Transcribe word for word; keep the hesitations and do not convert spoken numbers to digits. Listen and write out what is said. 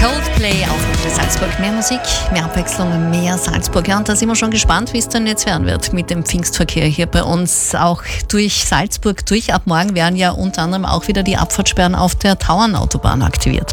Coldplay auf Radio Salzburg. Mehr Musik, mehr Abwechslung, mehr Salzburg. Ja, und da sind wir schon gespannt, wie es dann jetzt werden wird mit dem Pfingstverkehr hier bei uns. Auch durch Salzburg durch. Ab morgen werden ja unter anderem auch wieder die Abfahrtssperren auf der Tauernautobahn aktiviert.